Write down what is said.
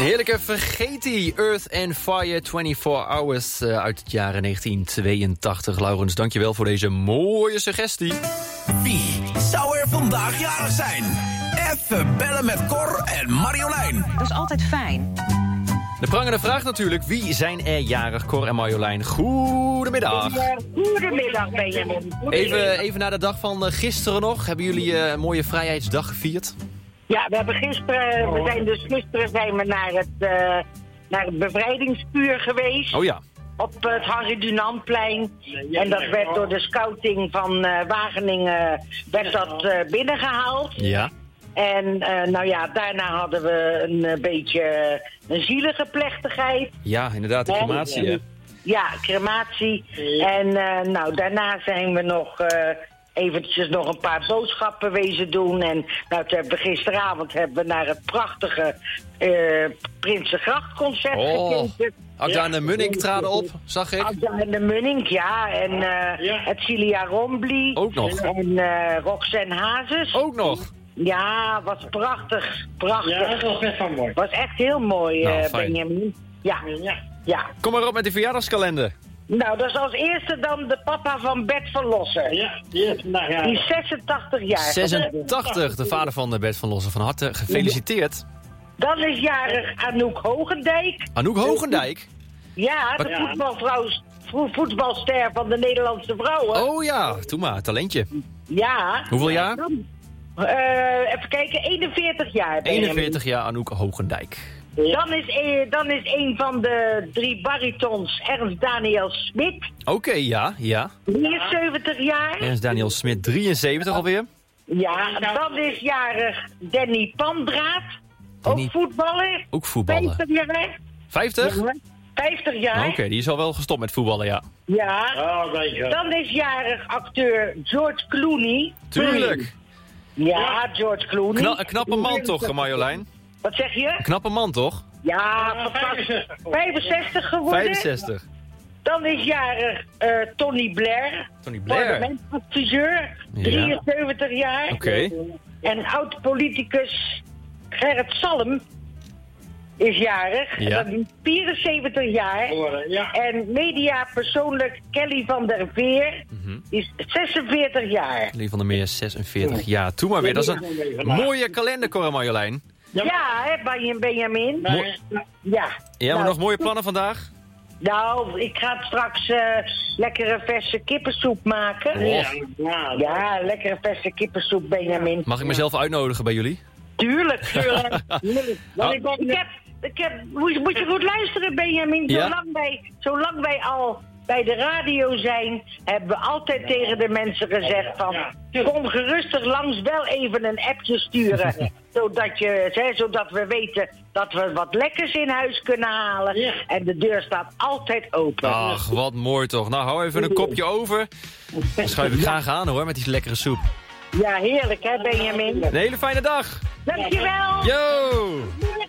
Heerlijke Vergetie, Earth and Fire 24 Hours uit het jaren 1982. Laurens, dankjewel voor deze mooie suggestie. Wie zou er vandaag jarig zijn? Even bellen met Cor en Marjolein. Dat is altijd fijn. De prangende vraag natuurlijk, wie zijn er jarig? Cor en Marjolein, goedemiddag. Goedemiddag, Benjamin. Even naar de dag van gisteren nog. Hebben jullie een mooie vrijheidsdag gevierd? Ja, we zijn we naar het bevrijdingsvuur geweest. Oh ja. Op het Harry Dunantplein. En dat werd door de scouting van Wageningen binnengehaald. Ja. En daarna hadden we een beetje een zielige plechtigheid. Ja, inderdaad, de crematie, hè? Ja, crematie. En daarna zijn we nog eventjes nog een paar boodschappen wezen doen. En gisteravond hebben we naar het prachtige Prinsengrachtconcert gekeken. Agda en de Munnik traden op, zag ik. Agda en de Munnik, ja. En het Cilia Rombly. Ook nog. En Roxanne Hazes. Ook nog. Ja, was prachtig. Prachtig. Ja, dat was best wel mooi. Was echt heel mooi, Benjamin. Ja. Kom maar op met die verjaardagskalender. Nou, dat is als eerste dan de papa van Bert van Lossen. Ja, die is vandaag jarig. Die is 86 jaar. 86, de vader van Bert van Lossen. Van harte gefeliciteerd. Dan is jarig Anouk Hogendijk. Anouk Hogendijk? Ja, de voetbalster van de Nederlandse vrouwen. Oh ja, doe maar, talentje. Ja. Hoeveel jaar? Even kijken, 41 jaar. 41 jaar Anouk Hogendijk. Dan is een van de 3 baritons Ernst Daniel Smit. Oké, ja. 73 jaar. Ernst Daniel Smit, 73 alweer. Ja, dan is jarig Danny Pandraat. Ook voetballer. Ook voetballer. 50 jaar. 50? 50 jaar. Oké, die is al wel gestopt met voetballen, ja. Ja. Dan is jarig acteur George Clooney. Tuurlijk. Ja, George Clooney. Een knappe man toch, Marjolein? Wat zeg je? Een knappe man toch? Ja, 65 geworden. 65. Dan is jarig Tony Blair. Tony Blair. Parlementsadviseur. 73 jaar. Oké. En oud-politicus Gerrit Salm is jarig. Ja. Dat is 74 jaar. Ja. En mediapersoonlijk Kelly van der Veer is 46 jaar. Kelly van der Meer, 46 jaar. Doe maar weer, dat is een mooie kalender, Cor en Marjolein. Ja, hè, Benjamin? Ja. Ja, maar nog mooie plannen vandaag? Nou, ik ga straks lekkere verse kippensoep maken. Ja, lekkere verse kippensoep, Benjamin. Mag ik mezelf uitnodigen bij jullie? Tuurlijk. Moet je goed luisteren, Benjamin. Zolang wij al bij de radio zijn, hebben we altijd tegen de mensen gezegd van... Kom gerustig langs, wel even een appje sturen. Zodat we weten dat we wat lekkers in huis kunnen halen. Ja. En de deur staat altijd open. Ach, wat mooi toch. Nou, hou even een kopje over. Dan schuif ik graag aan hoor, met die lekkere soep. Ja, heerlijk hè, Benjamin. Een hele fijne dag. Dankjewel. Yo!